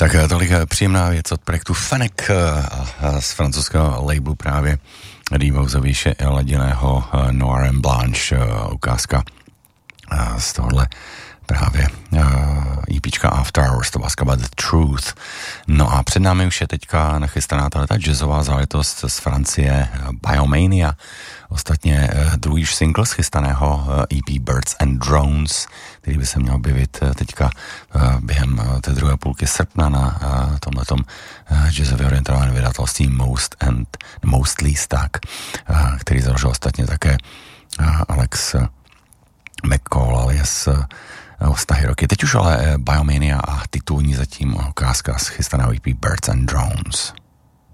Tak tolik příjemná věc od projektu Fennec z francouzského labelu právě Revox výše laděného Noir and Blanche, ukázka z tohohle právě EPčka After Hours, to vlastně The Truth. No a před námi už je teďka nachystaná ta jazzová záležitost z Francie, Biomania. Ostatně druhý single z chystaného EP Birds and Drones, který by se měl objevit teďka během té druhé půlky srpna na tomhletom jazzově orientovaném vydatelství Mostly Stack, který založil ostatně také Alex McCall alias Vztahy roky. Teď už ale Biomania a titulní zatím ukázka z chystaného EP Birds and Drones.